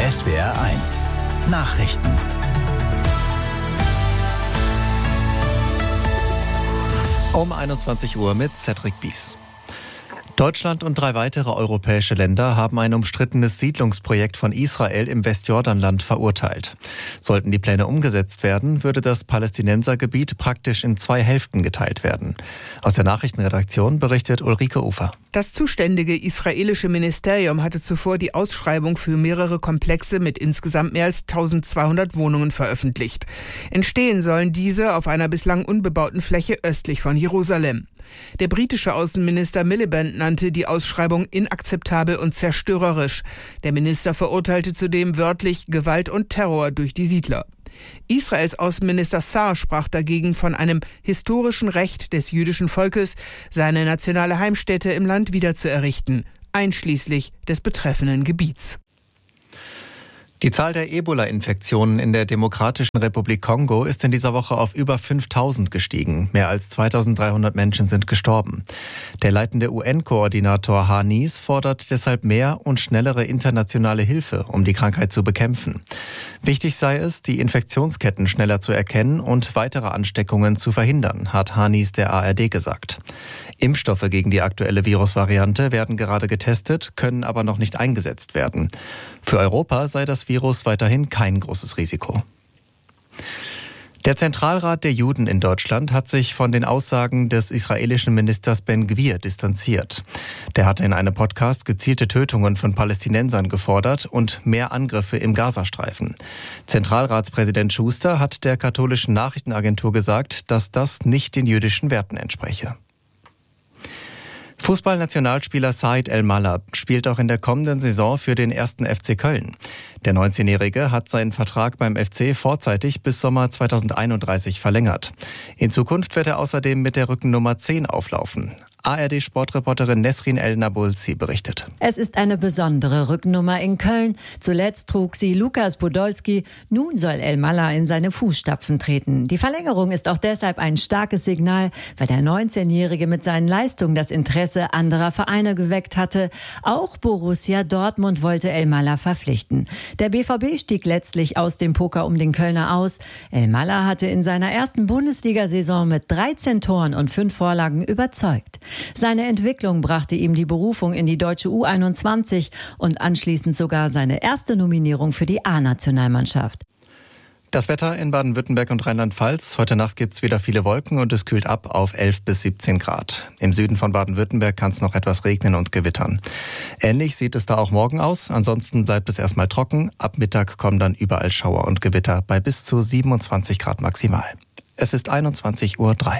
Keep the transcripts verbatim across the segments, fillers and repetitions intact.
S W R eins Nachrichten. Um einundzwanzig Uhr mit Cedric Bies. Deutschland und drei weitere europäische Länder haben ein umstrittenes Siedlungsprojekt von Israel im Westjordanland verurteilt. Sollten die Pläne umgesetzt werden, würde das Palästinensergebiet praktisch in zwei Hälften geteilt werden. Aus der Nachrichtenredaktion berichtet Ulrike Ufer. Das zuständige israelische Ministerium hatte zuvor die Ausschreibung für mehrere Komplexe mit insgesamt mehr als eintausendzweihundert Wohnungen veröffentlicht. Entstehen sollen diese auf einer bislang unbebauten Fläche östlich von Jerusalem. Der britische Außenminister Miliband nannte die Ausschreibung inakzeptabel und zerstörerisch. Der Minister verurteilte zudem wörtlich Gewalt und Terror durch die Siedler. Israels Außenminister Saar sprach dagegen von einem historischen Recht des jüdischen Volkes, seine nationale Heimstätte im Land wiederzuerrichten, einschließlich des betreffenden Gebiets. Die Zahl der Ebola-Infektionen in der Demokratischen Republik Kongo ist in dieser Woche auf über fünftausend gestiegen. Mehr als zweitausenddreihundert Menschen sind gestorben. Der leitende U N-Koordinator Hanis fordert deshalb mehr und schnellere internationale Hilfe, um die Krankheit zu bekämpfen. Wichtig sei es, die Infektionsketten schneller zu erkennen und weitere Ansteckungen zu verhindern, hat Hanis der A R D gesagt. Impfstoffe gegen die aktuelle Virusvariante werden gerade getestet, können aber noch nicht eingesetzt werden. Für Europa sei das Virus weiterhin kein großes Risiko. Der Zentralrat der Juden in Deutschland hat sich von den Aussagen des israelischen Ministers Ben-Gvir distanziert. Der hatte in einem Podcast gezielte Tötungen von Palästinensern gefordert und mehr Angriffe im Gazastreifen. Zentralratspräsident Schuster hat der katholischen Nachrichtenagentur gesagt, dass das nicht den jüdischen Werten entspreche. Fußballnationalspieler Said El-Mallah spielt auch in der kommenden Saison für den ersten F C Köln. Der neunzehnjährige hat seinen Vertrag beim F C vorzeitig bis Sommer zweitausendeinunddreißig verlängert. In Zukunft wird er außerdem mit der Rückennummer zehn auflaufen. A R D-Sportreporterin Nesrin El-Nabulsi berichtet. Es ist eine besondere Rückennummer in Köln. Zuletzt trug sie Lukas Podolski. Nun soll El-Mallah in seine Fußstapfen treten. Die Verlängerung ist auch deshalb ein starkes Signal, weil der neunzehnjährige mit seinen Leistungen das Interesse anderer Vereine geweckt hatte. Auch Borussia Dortmund wollte El-Mallah verpflichten. Der B V B stieg letztlich aus dem Poker um den Kölner aus. El-Mallah hatte in seiner ersten Bundesliga-Saison mit dreizehn Toren und fünf Vorlagen überzeugt. Seine Entwicklung brachte ihm die Berufung in die deutsche U einundzwanzig und anschließend sogar seine erste Nominierung für die A-Nationalmannschaft. Das Wetter in Baden-Württemberg und Rheinland-Pfalz. Heute Nacht gibt es wieder viele Wolken und es kühlt ab auf elf bis siebzehn Grad. Im Süden von Baden-Württemberg kann es noch etwas regnen und gewittern. Ähnlich sieht es da auch morgen aus. Ansonsten bleibt es erstmal trocken. Ab Mittag kommen dann überall Schauer und Gewitter bei bis zu siebenundzwanzig Grad maximal. Es ist einundzwanzig Uhr drei.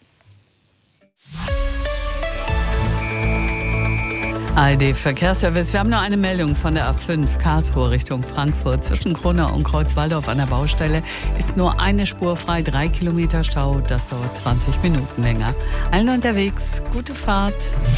A R D-Verkehrsservice. Wir haben nur eine Meldung von der A fünf Karlsruhe Richtung Frankfurt. Zwischen Kronau und Kreuzwaldorf an der Baustelle ist nur eine Spur frei, drei Kilometer Stau. Das dauert zwanzig Minuten länger. Allen unterwegs, gute Fahrt.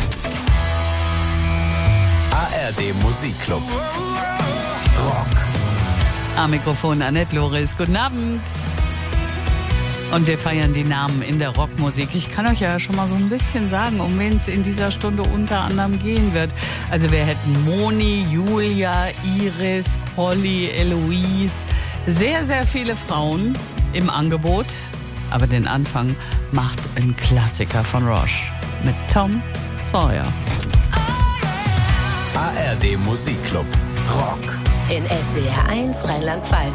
A R D Musikclub. Rock. Am Mikrofon Annette Loris. Guten Abend. Und wir feiern die Namen in der Rockmusik. Ich kann euch ja schon mal so ein bisschen sagen, um wen es in dieser Stunde unter anderem gehen wird. Also wir hätten Moni, Julia, Iris, Polly, Eloise. Sehr, sehr viele Frauen im Angebot. Aber den Anfang macht ein Klassiker von Rush mit Tom Sawyer. A R D Musikclub. Rock. In S W R eins Rheinland-Pfalz.